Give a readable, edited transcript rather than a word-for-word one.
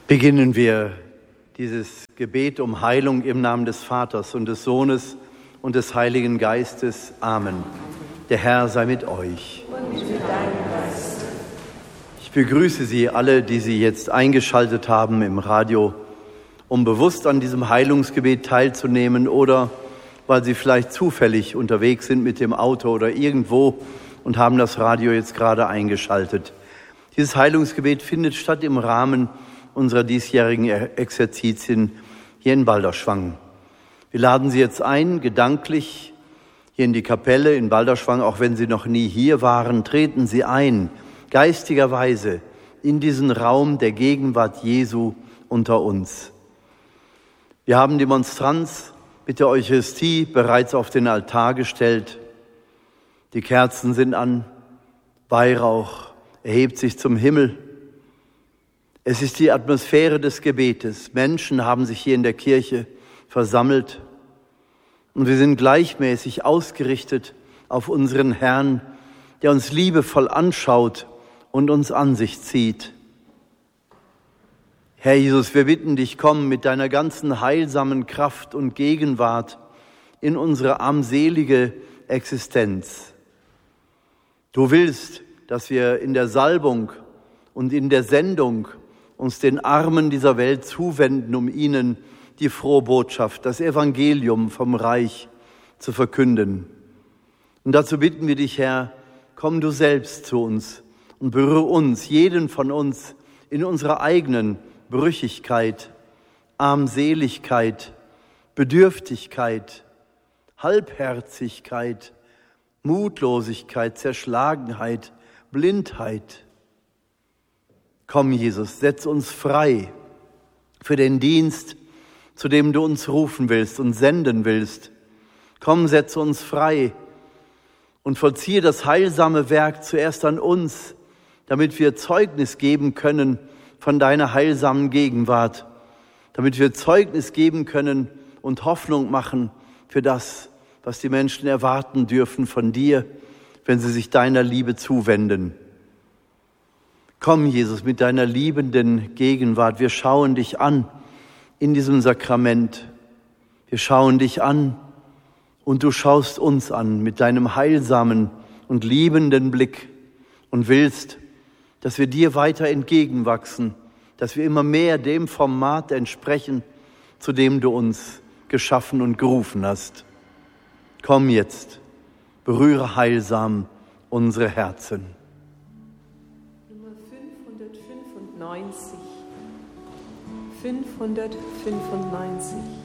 Beginnen wir dieses Gebet um Heilung im Namen des Vaters und des Sohnes und des Heiligen Geistes. Amen. Der Herr sei mit euch. Und mit deinem Geist. Ich begrüße Sie alle, die Sie jetzt eingeschaltet haben im Radio, um bewusst an diesem Heilungsgebet teilzunehmen oder weil Sie vielleicht zufällig unterwegs sind mit dem Auto oder irgendwo und haben das Radio jetzt gerade eingeschaltet. Dieses Heilungsgebet findet statt im Rahmen unserer diesjährigen Exerzitien hier in Balderschwang. Wir laden Sie jetzt ein, gedanklich hier in die Kapelle in Balderschwang, auch wenn Sie noch nie hier waren, treten Sie ein, geistigerweise in diesen Raum der Gegenwart Jesu unter uns. Wir haben die Monstranz mit der Eucharistie bereits auf den Altar gestellt. Die Kerzen sind an, Weihrauch erhebt sich zum Himmel. Es ist die Atmosphäre des Gebetes. Menschen haben sich hier in der Kirche versammelt und wir sind gleichmäßig ausgerichtet auf unseren Herrn, der uns liebevoll anschaut und uns an sich zieht. Herr Jesus, wir bitten dich, komm mit deiner ganzen heilsamen Kraft und Gegenwart in unsere armselige Existenz. Du willst, dass wir in der Salbung und in der Sendung uns den Armen dieser Welt zuwenden, um ihnen die frohe Botschaft, das Evangelium vom Reich zu verkünden. Und dazu bitten wir dich, Herr, komm du selbst zu uns und berühre uns, jeden von uns, in unserer eigenen Brüchigkeit, Armseligkeit, Bedürftigkeit, Halbherzigkeit, Mutlosigkeit, Zerschlagenheit, Blindheit. Komm, Jesus, setz uns frei für den Dienst, zu dem du uns rufen willst und senden willst. Komm, setz uns frei und vollziehe das heilsame Werk zuerst an uns, damit wir Zeugnis geben können von deiner heilsamen Gegenwart, damit wir Zeugnis geben können und Hoffnung machen für das, was die Menschen erwarten dürfen von dir, wenn sie sich deiner Liebe zuwenden. Komm, Jesus, mit deiner liebenden Gegenwart. Wir schauen dich an in diesem Sakrament. Wir schauen dich an und du schaust uns an mit deinem heilsamen und liebenden Blick und willst, dass wir dir weiter entgegenwachsen, dass wir immer mehr dem Format entsprechen, zu dem du uns geschaffen und gerufen hast. Komm jetzt, berühre heilsam unsere Herzen. 595.